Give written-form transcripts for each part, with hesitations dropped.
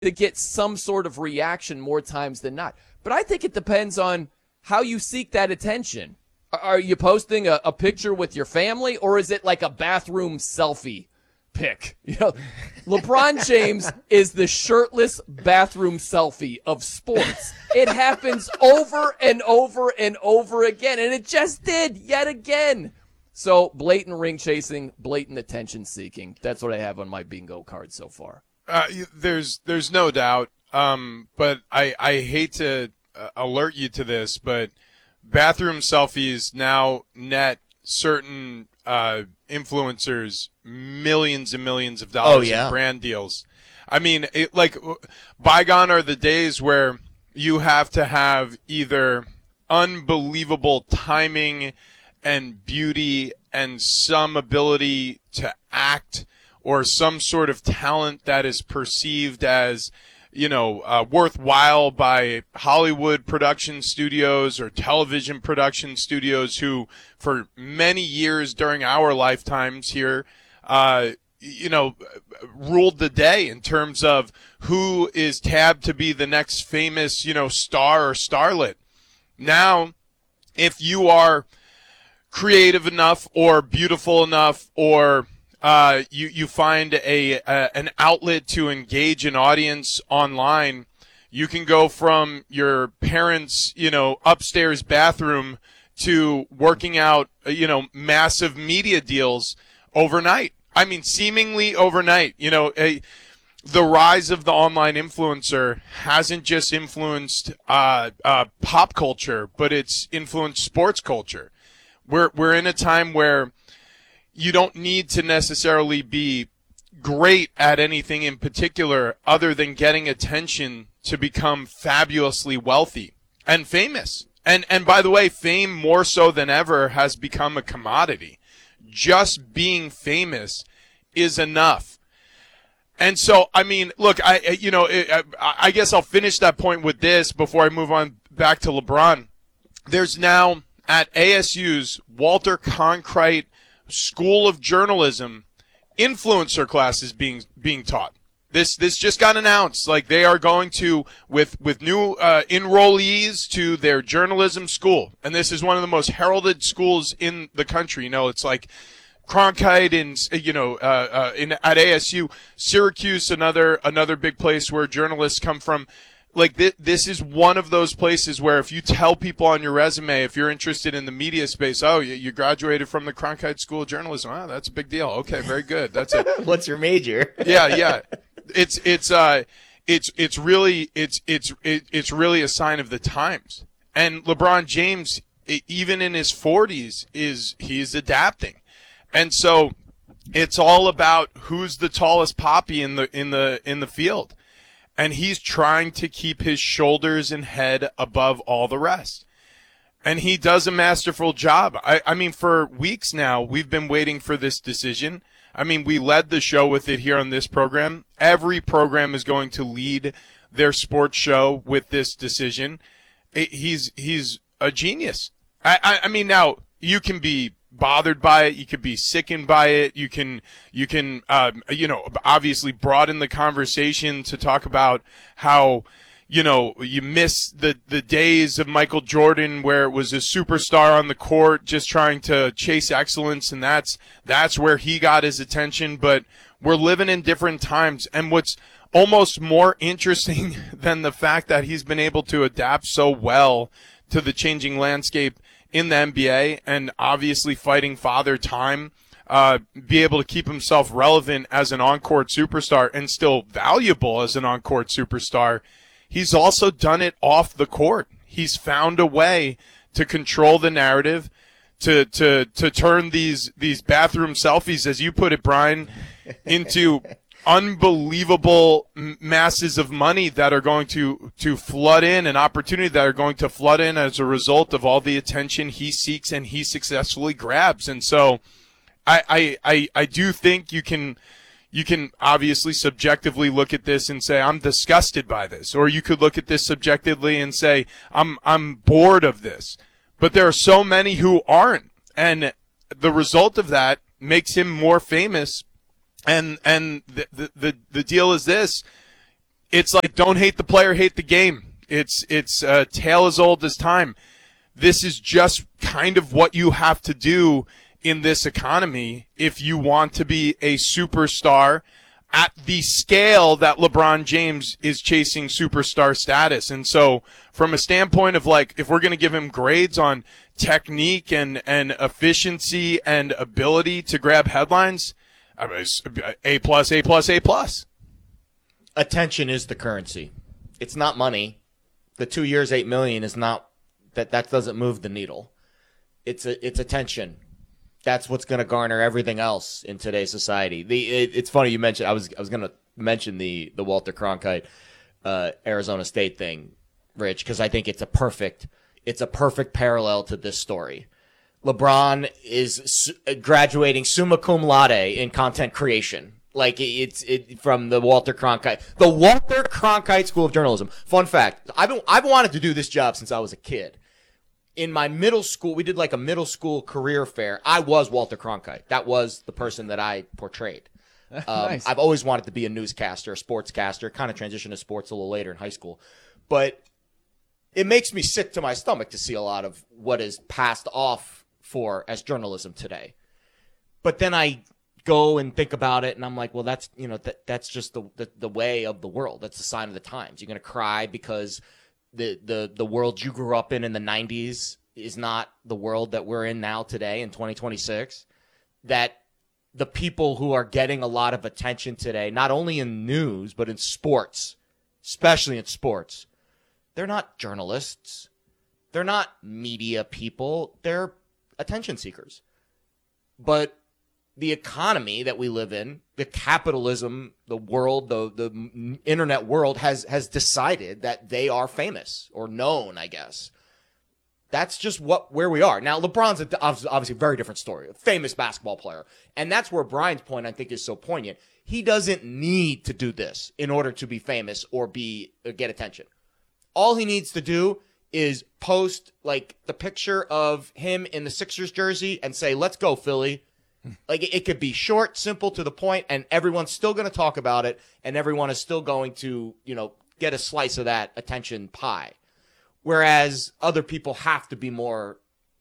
to get some sort of reaction more times than not. But I think it depends on how you seek that attention. Are you posting a picture with your family, or is it like a bathroom selfie pic? LeBron James is the shirtless bathroom selfie of sports. It happens over and over and over again, and it just did yet again. So blatant ring chasing, blatant attention seeking. That's what I have on my bingo card so far. There's no doubt. But I hate to alert you to this, but bathroom selfies now net certain influencers millions and millions of dollars in brand deals. I mean, bygone are the days where you have to have either unbelievable timing and beauty and some ability to act or some sort of talent that is perceived as, worthwhile by Hollywood production studios or television production studios who, for many years during our lifetimes here, ruled the day in terms of who is tabbed to be the next famous, star or starlet. Now, if you are creative enough or beautiful enough or you find an outlet to engage an audience online, you can go from your parents' upstairs bathroom to working out massive media deals overnight. I mean, seemingly overnight. The rise of the online influencer hasn't just influenced pop culture, but it's influenced sports culture. We're in a time where you don't need to necessarily be great at anything in particular other than getting attention to become fabulously wealthy and famous. And by the way, fame more so than ever has become a commodity. Just being famous is enough. And so, I mean, look, I guess I'll finish that point with this before I move on back to LeBron. There's now at ASU's Walter Cronkite School of Journalism influencer classes being taught. This just got announced. Like, they are going to with new enrollees to their journalism school, and this is one of the most heralded schools in the country. It's like Cronkite and at ASU, Syracuse, another big place where journalists come from. Like, this is one of those places where if you tell people on your resume, if you're interested in the media space, you graduated from the Cronkite School of Journalism. Oh, that's a big deal. Okay, very good. That's it. What's your major? Yeah. It's really a sign of the times. And LeBron James, even in his 40s, he's adapting. And so it's all about who's the tallest poppy in the field. And he's trying to keep his shoulders and head above all the rest. And he does a masterful job. I mean, for weeks now, we've been waiting for this decision. I mean, we led the show with it here on this program. Every program is going to lead their sports show with this decision. He's a genius. I mean, now, you can be bothered by it. You could be sickened by it. You can obviously broaden the conversation to talk about how, you miss the days of Michael Jordan where it was a superstar on the court just trying to chase excellence, and that's where he got his attention. But we're living in different times, and what's almost more interesting than the fact that he's been able to adapt so well to the changing landscape in the NBA and obviously fighting father time, be able to keep himself relevant as an on-court superstar and still valuable as an on-court superstar. He's also done it off the court. He's found a way to control the narrative, to turn these bathroom selfies, as you put it, Brian, into unbelievable masses of money that are going to flood in, an opportunity that are going to flood in as a result of all the attention he seeks and he successfully grabs. And so I do think you can obviously subjectively look at this and say, I'm disgusted by this. Or you could look at this subjectively and say, I'm bored of this. But there are so many who aren't. And the result of that makes him more famous. And the deal is this: It's like, don't hate the player, hate the game. It's a tale as old as time. This is just kind of what you have to do in this economy if you want to be a superstar at the scale that LeBron James is chasing superstar status. And so from a standpoint of like, if we're going to give him grades on technique and efficiency and ability to grab headlines, I mean, A+, A+. Attention is the currency. It's not money. The 2 years, $8 million is not that doesn't move the needle. It's attention. That's what's going to garner everything else in today's society. It's funny you mentioned. I was going to mention the Walter Cronkite Arizona State thing, Rich, because I think it's a perfect parallel to this story. LeBron is graduating summa cum laude in content creation. Like it's from the Walter Cronkite School of Journalism. Fun fact: I've wanted to do this job since I was a kid. In my middle school, we did like a middle school career fair. I was Walter Cronkite. That was the person that I portrayed. Nice. I've always wanted to be a newscaster, a sportscaster, kind of transitioned to sports a little later in high school. But it makes me sick to my stomach to see a lot of what is passed off for as journalism today. But then I go and think about it, and I'm like, well, that's just the way of the world. That's the sign of the times. You're going to cry because the world you grew up in the 90s is not the world that we're in now today in 2026. That the people who are getting a lot of attention today, not only in news, but in sports, especially in sports, they're not journalists. They're not media people. They're attention seekers. But the economy that we live in, the capitalism, the world, the internet world has decided that they are famous or known, I guess. That's just where we are. Now, LeBron's obviously a very different story, a famous basketball player. And that's where Brian's point, I think, is so poignant. He doesn't need to do this in order to be famous or get attention. All he needs to do is post like the picture of him in the Sixers jersey and say, "Let's go, Philly." Like it could be short, simple, to the point, and everyone's still going to talk about it, and everyone is still going to, get a slice of that attention pie. Whereas other people have to be more,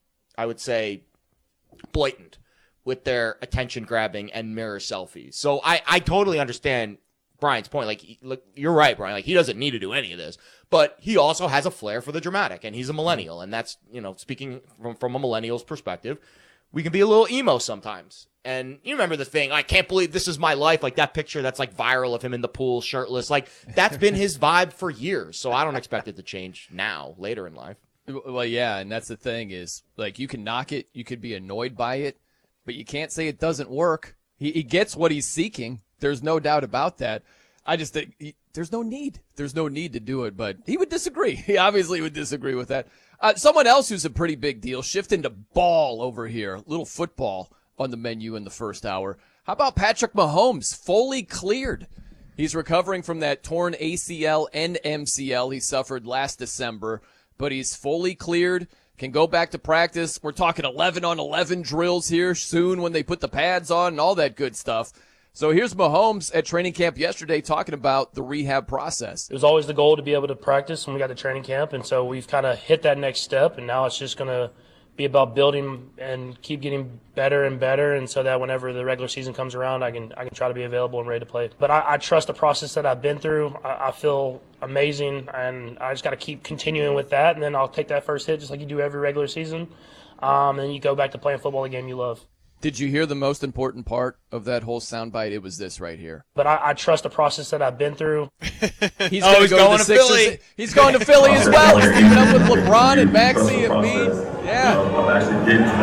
I would say, blatant with their attention grabbing and mirror selfies. So I totally understand Brian's point. Like, look, you're right, Brian. Like, he doesn't need to do any of this, but he also has a flair for the dramatic, and he's a millennial, and that's, speaking from a millennial's perspective, we can be a little emo sometimes. And you remember the thing, I can't believe this is my life, like that picture that's like viral of him in the pool shirtless. Like that's been his vibe for years. So I don't expect it to change now, later in life. Well, yeah, and that's the thing is, like, you can knock it, you could be annoyed by it, but you can't say it doesn't work. He gets what he's seeking. There's no doubt about that. I just think there's no need. There's no need to do it, but he would disagree. He obviously would disagree with that. Someone else who's a pretty big deal, shifting to ball over here, little football on the menu in the first hour. How about Patrick Mahomes, fully cleared? He's recovering from that torn ACL and MCL he suffered last December, but he's fully cleared, can go back to practice. We're talking 11-on-11 drills here soon when they put the pads on and all that good stuff. So here's Mahomes at training camp yesterday talking about the rehab process. It was always the goal to be able to practice when we got to training camp, and so we've kind of hit that next step, and now it's just going to be about building and keep getting better and better, and so that whenever the regular season comes around, I can try to be available and ready to play. But I trust the process that I've been through. I feel amazing, and I just got to keep continuing with that, and then I'll take that first hit just like you do every regular season, and then you go back to playing football, the game you love. Did you hear the most important part of that whole soundbite? It was this right here. But I trust the process that I've been through. He's going to Philly. He's going to Philly as well. He's teaming up with LeBron and Maxey and Embiid. Yeah. I'm actually getting to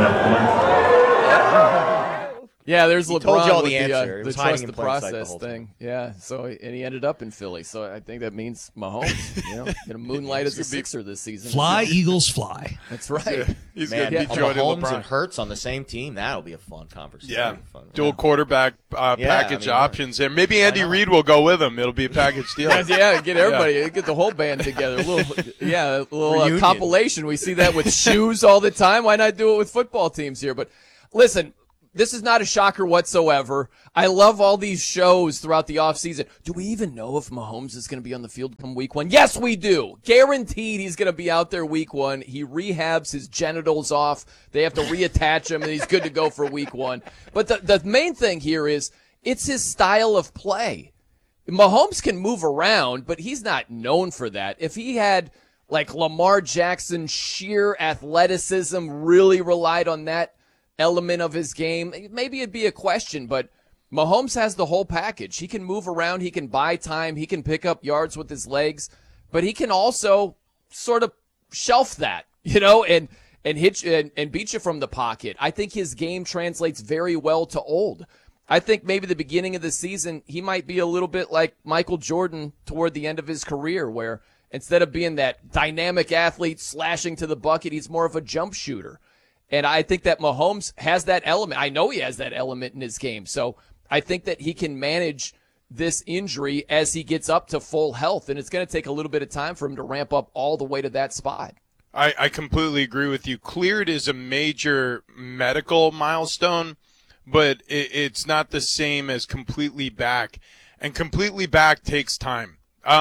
that point. Yeah, there's LeBron told you all with the answer. the trust the process thing. Yeah, and he ended up in Philly. So I think that means Mahomes, going to moonlight as a Sixer this season. Fly, Eagles, fly. That's right. He's Man, going to be joining Mahomes LeBron. and Hurts on the same team, that'll be a fun conversation. Yeah, Fun. dual quarterback package options there. Maybe Andy Reid will go with him. It'll be a package deal. Yeah, get everybody, get the whole band together. A little compilation. We see that with shoes all the time. Why not do it with football teams here? But listen, This is not a shocker whatsoever. I love all these shows throughout the offseason. Do we even know if Mahomes is going to be on the field come week 1? Yes, we do. Guaranteed he's going to be out there week 1. He rehabs his genitals off. They have to reattach him, and he's good to go for week 1. But the main thing here is it's his style of play. Mahomes can move around, but he's not known for that. If he had like Lamar Jackson, sheer athleticism, really relied on that element of his game, maybe it'd be a question, but Mahomes has the whole package. He can move around, he can buy time, he can pick up yards with his legs, but he can also sort of shelf that, and hit you and beat you from the pocket. I think his game translates very well to old. I think maybe the beginning of the season, he might be a little bit like Michael Jordan toward the end of his career, where instead of being that dynamic athlete slashing to the bucket, he's more of a jump shooter. And I think that Mahomes has that element. I know he has that element in his game. So I think that he can manage this injury as he gets up to full health. And it's going to take a little bit of time for him to ramp up all the way to that spot. I completely agree with you. Cleared is a major medical milestone, but it's not the same as completely back. And completely back takes time.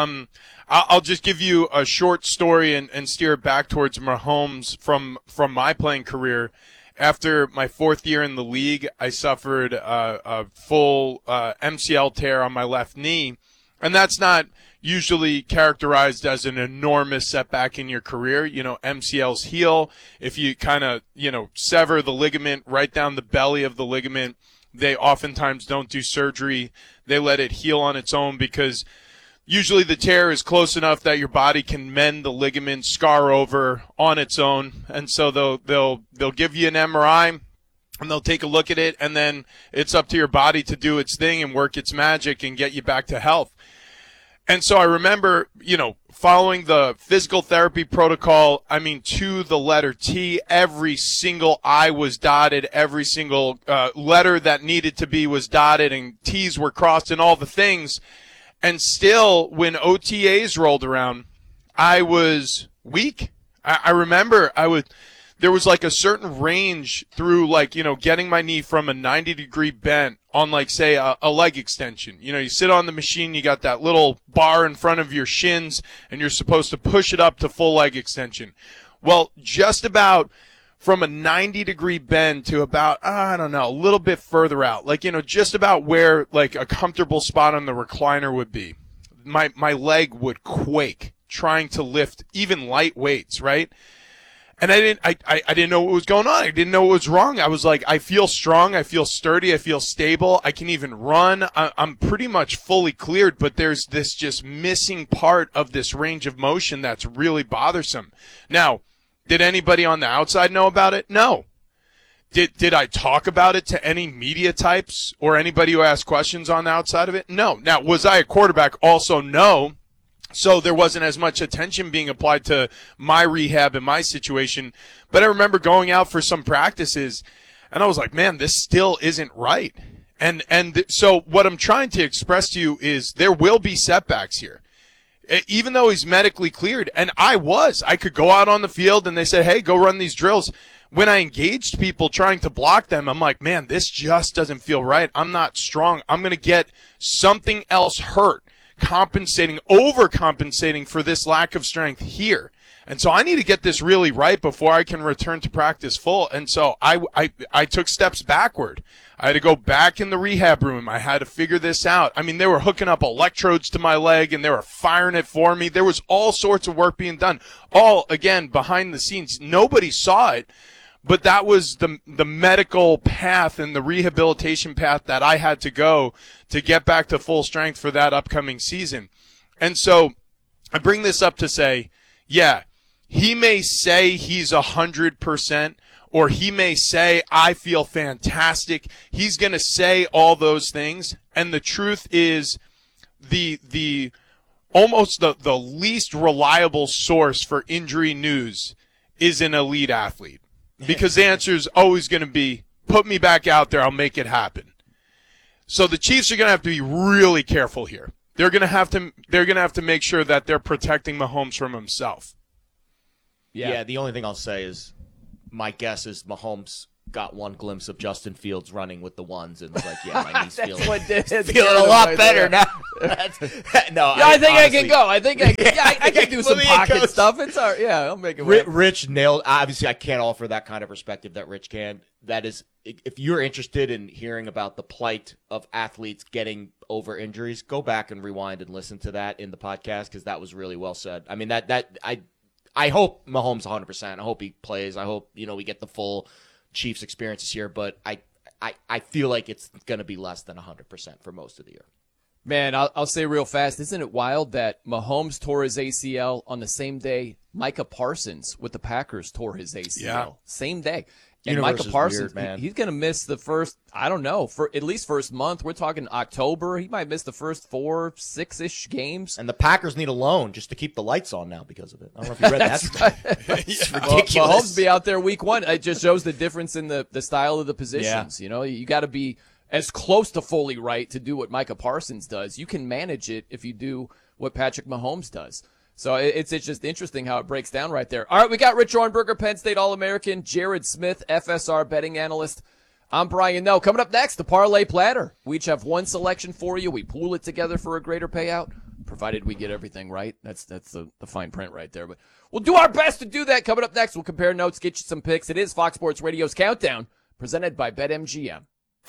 I'll just give you a short story and steer it back towards Mahomes from my playing career. After my 4th year in the league, I suffered a full MCL tear on my left knee, and that's not usually characterized as an enormous setback in your career. MCLs heal. If you kind of, sever the ligament right down the belly of the ligament, they oftentimes don't do surgery. They let it heal on its own because usually the tear is close enough that your body can mend the ligament, scar over on its own. And so they'll give you an MRI and they'll take a look at it, and then it's up to your body to do its thing and work its magic and get you back to health. And so I remember, following the physical therapy protocol, to the letter T, every single I was dotted, every single letter that needed to be was dotted, and T's were crossed and all the things. And still, when OTAs rolled around, I was weak. I remember there was like a certain range through getting my knee from a 90-degree bent on say a leg extension. You sit on the machine, you got that little bar in front of your shins, and you're supposed to push it up to full leg extension. Well, just about from a 90-degree bend to about, a little bit further out, just about where a comfortable spot on the recliner would be. My leg would quake trying to lift even light weights, right? And I didn't know what was going on. I didn't know what was wrong. I was like, I feel strong. I feel sturdy. I feel stable. I can even run. I'm pretty much fully cleared, but there's this just missing part of this range of motion that's really bothersome. Now, did anybody on the outside know about it? No. Did I talk about it to any media types or anybody who asked questions on the outside of it? No. Now, was I a quarterback? Also, no. So there wasn't as much attention being applied to my rehab and my situation. But I remember going out for some practices, and I was like, man, this still isn't right. And so what I'm trying to express to you is there will be setbacks here. Even though he's medically cleared, and I could go out on the field and they said, hey, go run these drills. When I engaged people trying to block them, I'm like, man, this just doesn't feel right. I'm not strong. I'm going to get something else hurt, overcompensating for this lack of strength here. And so I need to get this really right before I can return to practice full. And so I took steps backward. I had to go back in the rehab room. I had to figure this out. They were hooking up electrodes to my leg and they were firing it for me. There was all sorts of work being done, all, again, behind the scenes. Nobody saw it, but that was the medical path and the rehabilitation path that I had to go to get back to full strength for that upcoming season. And so I bring this up to say, yeah, he may say he's 100%, or he may say, I feel fantastic. He's going to say all those things. And the truth is the almost the least reliable source for injury news is an elite athlete, because the answer is always going to be, put me back out there. I'll make it happen. So the Chiefs are going to have to be really careful here. They're going to have to make sure that they're protecting Mahomes from himself. Yeah, the only thing I'll say is my guess is Mahomes got one glimpse of Justin Fields running with the ones and was like, yeah, my knee's feeling a lot better now. I think I can go. I think I can do some pocket stuff. It's all right. Yeah, I'll make it work. Rich nailed. Obviously, I can't offer that kind of perspective that Rich can. That is, if you're interested in hearing about the plight of athletes getting over injuries, go back and rewind and listen to that in the podcast because that was really well said. I mean, I hope Mahomes 100%. I hope he plays. I hope we get the full Chiefs experience this year, but I feel like it's going to be less than 100% for most of the year. Man, I'll say real fast, isn't it wild that Mahomes tore his ACL on the same day Micah Parsons with the Packers tore his ACL? Yeah. Same day. And Micah Parsons, weird, he's going to miss the first, I don't know, for at least first month. We're talking October. He might miss the first 4-6-ish games. And the Packers need a loan just to keep the lights on now because of it. I don't know if you read that. It's ridiculous. Well, Mahomes be out there week one. It just shows the difference in the style of the positions. Yeah. You got to be as close to fully right to do what Micah Parsons does. You can manage it if you do what Patrick Mahomes does. So it's just interesting how it breaks down right there. All right, we got Rich Ornberger, Penn State All-American, Jared Smith, FSR betting analyst. I'm Brian Noe. Coming up next, the Parlay Platter. We each have one selection for you. We pool it together for a greater payout, provided we get everything right. That's the fine print right there. But we'll do our best to do that. Coming up next, we'll compare notes, get you some picks. It is Fox Sports Radio's Countdown, presented by BetMGM.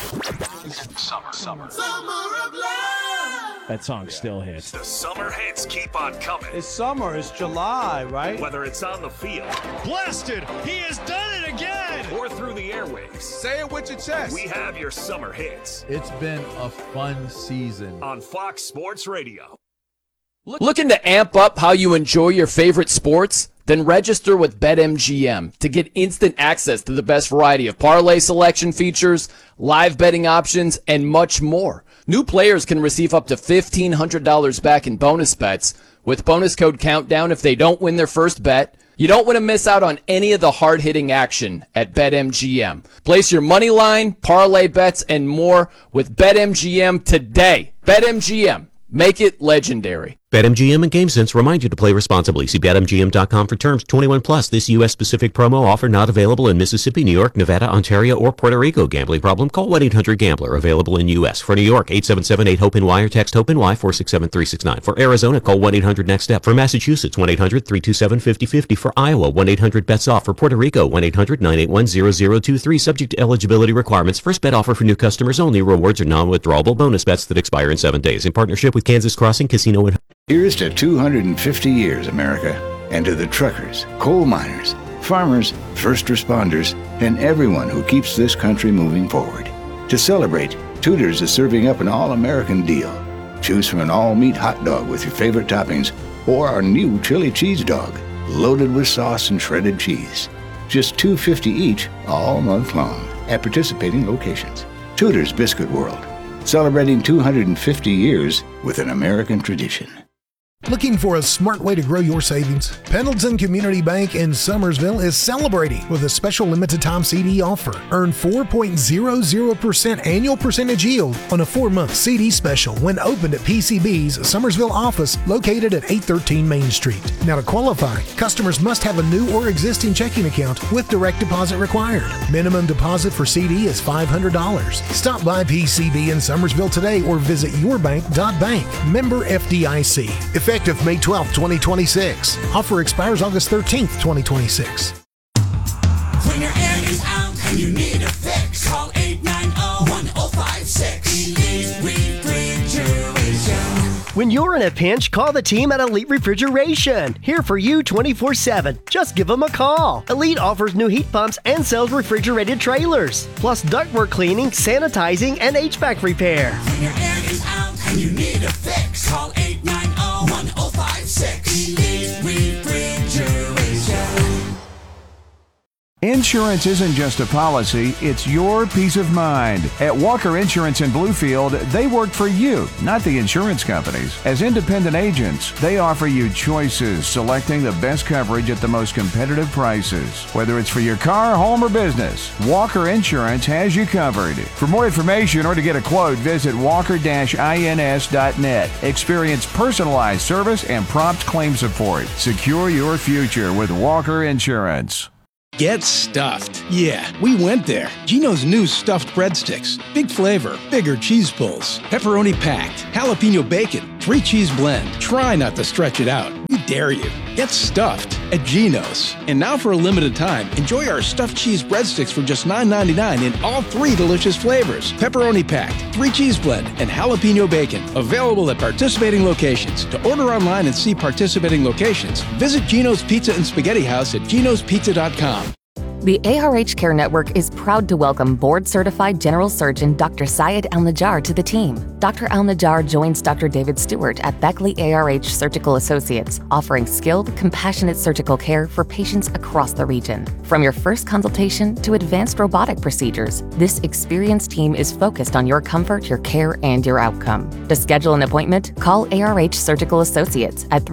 Summer of love. That song still hits. The summer hits keep on coming. It's summer. It's July, right? Whether it's on the field. Blasted! He has done it again! Or through the airwaves. Say it with your chest. We have your summer hits. It's been a fun season. On Fox Sports Radio. Looking to amp up how you enjoy your favorite sports? Then register with BetMGM to get instant access to the best variety of parlay selection features, live betting options, and much more. New players can receive up to $1,500 back in bonus bets with bonus code COUNTDOWN if they don't win their first bet. You don't want to miss out on any of the hard-hitting action at BetMGM. Place your money line, parlay bets, and more with BetMGM today. BetMGM. Make it legendary. BetMGM and GameSense remind you to play responsibly. See BetMGM.com for terms. 21 plus. This U.S.-specific promo offer not available in Mississippi, New York, Nevada, Ontario, or Puerto Rico. Gambling problem? Call 1-800-GAMBLER. Available in U.S. For New York, 877-8-HOPE-NY or text HOPE-NY 467-369. For Arizona, call 1-800-NEXT-STEP. For Massachusetts, 1-800-327-5050. For Iowa, 1-800-BETS-OFF. For Puerto Rico, 1-800-981-0023. Subject to eligibility requirements. First bet offer for new customers only. Rewards are non-withdrawable bonus bets that expire in 7 days. In partnership with Kansas Crossing Casino and... Here's to 250 years, America, and to the truckers, coal miners, farmers, first responders, and everyone who keeps this country moving forward. To celebrate, Tudor's is serving up an all-American deal. Choose from an all-meat hot dog with your favorite toppings or our new chili cheese dog, loaded with sauce and shredded cheese. Just $2.50 each all month long at participating locations. Tudor's Biscuit World, celebrating 250 years with an American tradition. Looking for a smart way to grow your savings? Pendleton Community Bank in Summersville is celebrating with a special limited time CD offer. Earn 4.00% annual percentage yield on a 4-month CD special when opened at PCB's Summersville office located at 813 Main Street. Now to qualify, customers must have a new or existing checking account with direct deposit required. Minimum deposit for CD is $500. Stop by PCB in Summersville today or visit yourbank.bank. Member FDIC. Effective May 12, 2026. Offer expires August 13th, 2026. When your air is out and you need a fix, call 890-1056. Elite Refrigeration. When you're in a pinch, call the team at Elite Refrigeration. Here for you 24/7. Just give them a call. Elite offers new heat pumps and sells refrigerated trailers. Plus ductwork cleaning, sanitizing, and HVAC repair. When your air is out and you need a fix, call 890-1056. Elite Refrigeration. Insurance isn't just a policy, it's your peace of mind. At Walker Insurance in Bluefield, they work for you, not the insurance companies. As independent agents, they offer you choices, selecting the best coverage at the most competitive prices. Whether it's for your car, home, or business, Walker Insurance has you covered. For more information or to get a quote, visit walker-ins.net. Experience personalized service and prompt claim support. Secure your future with Walker Insurance. Get stuffed. Yeah, we went there. Geno's new stuffed breadsticks. Big flavor, bigger cheese pulls, pepperoni packed, jalapeno bacon, 3 cheese blend. Try not to stretch it out. We dare you. Get stuffed at Geno's. And now for a limited time, enjoy our stuffed cheese breadsticks for just $9.99 in all 3 delicious flavors. Pepperoni packed, 3 cheese blend, and jalapeno bacon. Available at participating locations. To order online and see participating locations, visit Geno's Pizza and Spaghetti House at genospizza.com. The ARH Care Network is proud to welcome board-certified general surgeon Dr. Syed Al-Najjar to the team. Dr. Al-Najjar joins Dr. David Stewart at Beckley ARH Surgical Associates, offering skilled, compassionate surgical care for patients across the region. From your first consultation to advanced robotic procedures, this experienced team is focused on your comfort, your care, and your outcome. To schedule an appointment, call ARH Surgical Associates at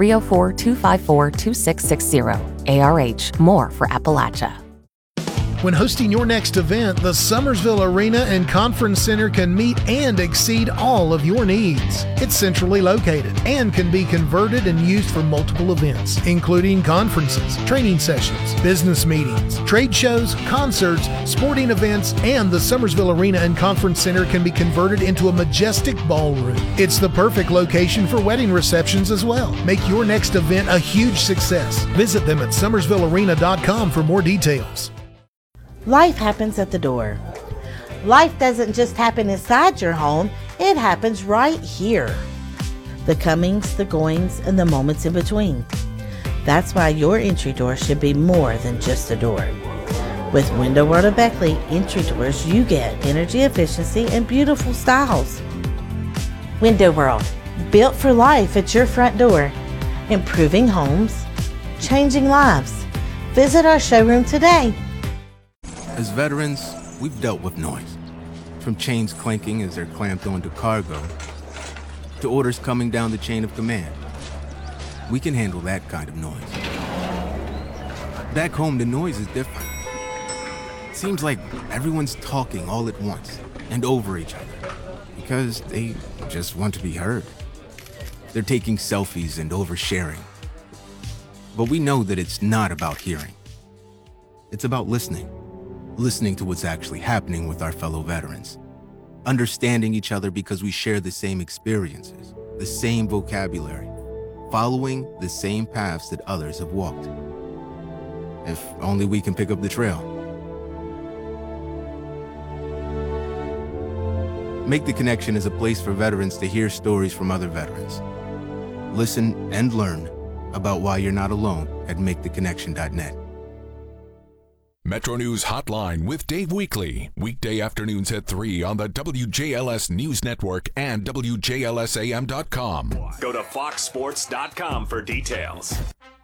304-254-2660. ARH, more for Appalachia. When hosting your next event, the Summersville Arena and Conference Center can meet and exceed all of your needs. It's centrally located and can be converted and used for multiple events, including conferences, training sessions, business meetings, trade shows, concerts, sporting events, and the Summersville Arena and Conference Center can be converted into a majestic ballroom. It's the perfect location for wedding receptions as well. Make your next event a huge success. Visit them at summersvillearena.com for more details. Life happens at the door. Life doesn't just happen inside your home, it happens right here. The comings, the goings, and the moments in between. That's why your entry door should be more than just a door. With Window World of Beckley entry doors, you get energy efficiency and beautiful styles. Window World, built for life at your front door. Improving homes, changing lives. Visit our showroom today. As veterans, we've dealt with noise. From chains clanking as they're clamped onto cargo, to orders coming down the chain of command. We can handle that kind of noise. Back home, the noise is different. It seems like everyone's talking all at once and over each other because they just want to be heard. They're taking selfies and oversharing. But we know that it's not about hearing. It's about listening. Listening to what's actually happening with our fellow veterans. Understanding each other because we share the same experiences, the same vocabulary, following the same paths that others have walked. If only we can pick up the trail. Make the Connection is a place for veterans to hear stories from other veterans. Listen and learn about why you're not alone at maketheconnection.net. Metro News Hotline with Dave Weekley. Weekday afternoons at 3 on the WJLS News Network and WJLSAM.com. Go to foxsports.com for details.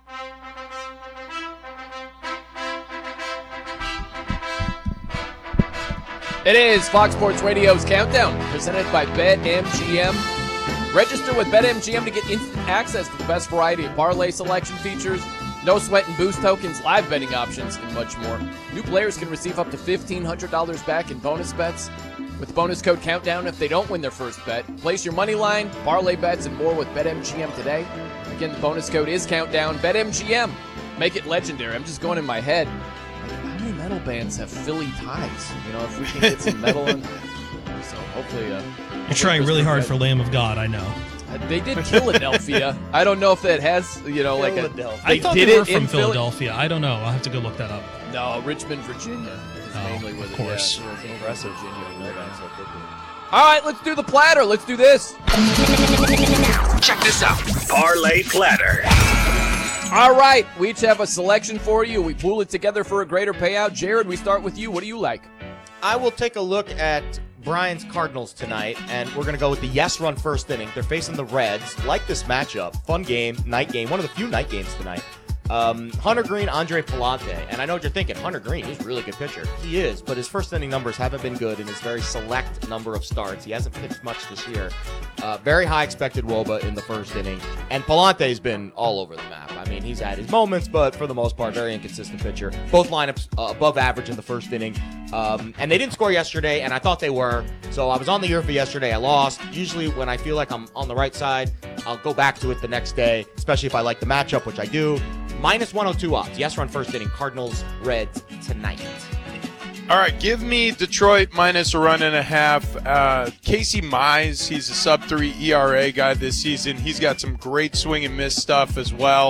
It is Fox Sports Radio's Countdown, presented by BetMGM. Register with BetMGM to get instant access to the best variety of parlay selection features, no sweat and boost tokens, live betting options, and much more. New players can receive up to $1,500 back in bonus bets with bonus code Countdown if they don't win their first bet. Place your money line, parlay bets, and more with BetMGM today. Again, the bonus code is Countdown. BetMGM. Make it legendary. I'm just going in my head. How many metal bands have Philly ties? You know, if we can get some metal in. So hopefully... You're trying really hard for Lamb of God, I know. They did Philadelphia. I don't know if that has, you know, like a... I thought they were from Philadelphia. I don't know. I'll have to go look that up. No, Richmond, Virginia. Mainly with of course. It. Yeah, impressive. All right, let's do the platter. Let's do this. Check this out. Parlay Platter. All right, we each have a selection for you. We pool it together for a greater payout. Jared, we start with you. What do you like? I will take a look at Brian's Cardinals tonight, and we're going to go with the yes-run first inning. They're facing the Reds. Like this matchup. Fun game, night game. One of the few night games tonight. Hunter Green, Andre Palante. And I know what you're thinking. Hunter Green, he's a really good pitcher. He is, but his first inning numbers haven't been good in his very select number of starts. He hasn't pitched much this year. Very high expected WOBA in the first inning. And Palante's been all over the map. I mean, he's had his moments, but for the most part, very inconsistent pitcher. Both lineups above average in the first inning. And they didn't score yesterday, and I thought they were. So I was on the ear for yesterday. I lost. Usually when I feel like I'm on the right side, I'll go back to it the next day, especially if I like the matchup, which I do. Minus 102 odds. Yes, run first inning. Cardinals, Reds tonight. All right, give me Detroit minus a run and a half. Casey Mize, he's a sub-3 ERA guy this season. He's got some great swing and miss stuff as well.